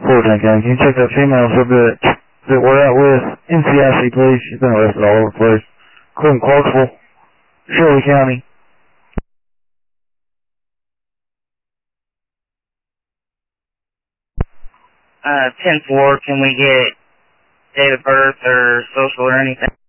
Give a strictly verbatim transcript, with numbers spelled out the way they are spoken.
Fullerton County. Can you check that female so that, that we're out with N C I C, please? She's been arrested all over the place. Including Clarksville, Shirley County. Uh, ten four, can we get date of birth or social or anything?